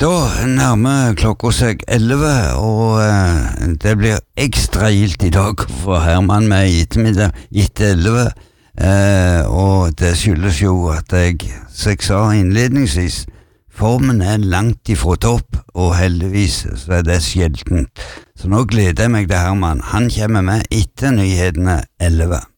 Da nærmer klokka seg 11, og det blir ekstra gildt i dag for Herman med i ettermiddag etter 11, og det skyldes jo at som jeg sa innledningsvis, formen langt ifra topp, og heldigvis så det sjeldent. Så nå gleder jeg meg til Herman. Han kommer med etter nyhetene 11.